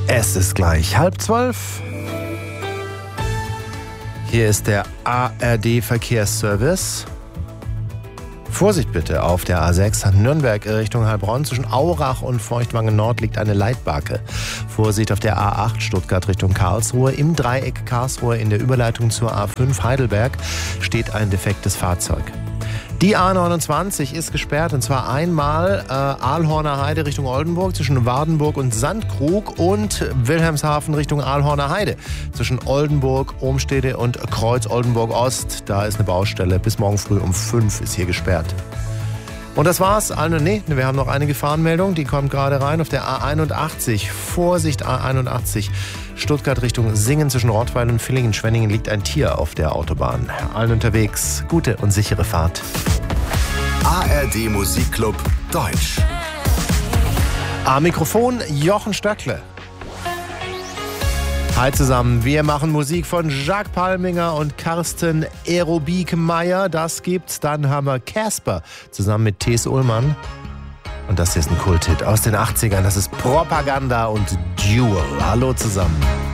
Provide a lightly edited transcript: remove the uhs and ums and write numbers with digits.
Es ist gleich 11:30. Hier ist der ARD-Verkehrsservice. Vorsicht bitte auf der A6 Nürnberg Richtung Heilbronn. Zwischen Aurach und Feuchtwangen Nord liegt eine Leitbacke. Vorsicht auf der A8 Stuttgart Richtung Karlsruhe. Im Dreieck Karlsruhe in der Überleitung zur A5 Heidelberg steht ein defektes Fahrzeug. Die A29 ist gesperrt, und zwar einmal Aalhorner Heide Richtung Oldenburg zwischen Wardenburg und Sandkrug und Wilhelmshaven Richtung Aalhorner Heide zwischen Oldenburg, Ohmstede und Kreuz Oldenburg Ost. Da ist eine Baustelle. Bis morgen früh um 5 ist hier gesperrt. Und das war's. Wir haben noch eine Gefahrenmeldung, die kommt gerade rein auf der A81. Vorsicht A81. Stuttgart Richtung Singen zwischen Rottweil und Villingen-Schwenningen liegt ein Tier auf der Autobahn. Allen unterwegs, gute und sichere Fahrt. ARD Musikclub Deutsch. Am Mikrofon Jochen Stöckle. Hi zusammen, wir machen Musik von Jacques Palminger und Carsten Aerobik-Meyer. Das gibt's. Dann haben wir Casper zusammen mit T.S. Ullmann. Und das hier ist ein Kulthit aus den 80ern. Das ist Propaganda und Duel. Hallo zusammen.